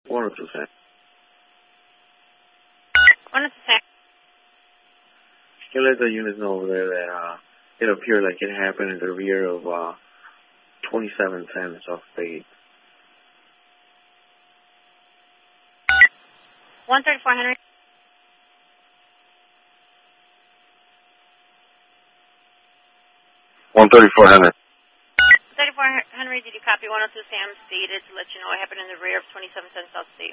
102 Sam. 102 Sam. Can you let the units know over there that it appeared like it happened in the rear of 2710 South State. 134 Henry. 134 Henry. 34 Henry, did you copy 102 Sam stated to let you know what happened in the rear of 2710 South State?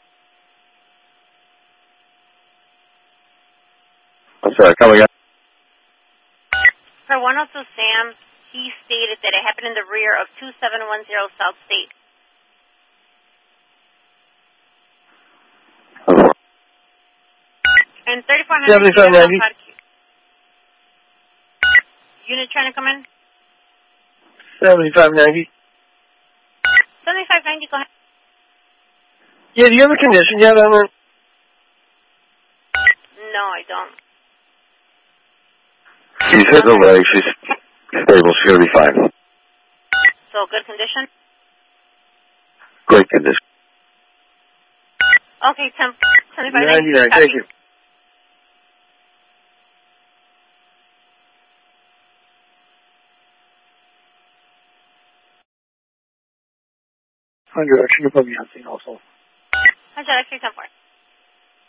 I'm sorry, come again? For 102 Sam, he stated that it happened in the rear of 2710 South State. And 34 Henry, 7590. Unit trying to come in? 7590. 7590, go ahead. Yeah, do you have a condition yet on it? No, I don't. She's hit the leg. She's stable. She's going to be fine. So, good condition? Great condition. Okay, 7590. 99, thank you. Under, I should have put me on scene also. Hi, Jet, X-ray 10-4.